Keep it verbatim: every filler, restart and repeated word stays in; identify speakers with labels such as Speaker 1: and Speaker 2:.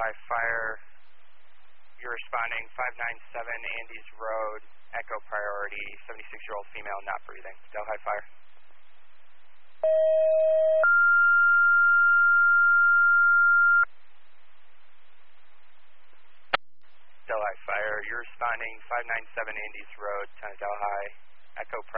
Speaker 1: Delhi Fire, you're responding five nine seven Andes Road, echo priority, seventy-six-year-old female not breathing. Delhi Fire. Delhi Fire, you're responding five nine seven Andes Road, Delhi, echo priority.